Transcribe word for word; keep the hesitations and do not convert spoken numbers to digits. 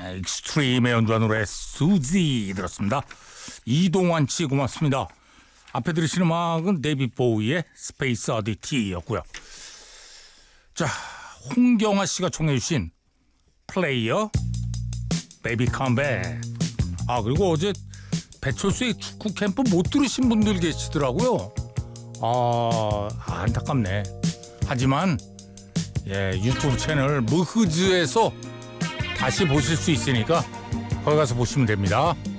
익스트림의 연주한 노래 수지 들었습니다. 이동환 씨 고맙습니다. 앞에 들으신 음악은 데이빗 보우이의 스페이스 어디티였고요. 자, 홍경아 씨가 청해 주신 플레이어 베이비 컴백. 아, 그리고 어제 배철수의 축구 캠프 못 들으신 분들 계시더라고요. 아, 안타깝네. 하지만 예, 유튜브 채널 무흐즈에서 다시 보실 수 있으니까 거기 가서 보시면 됩니다.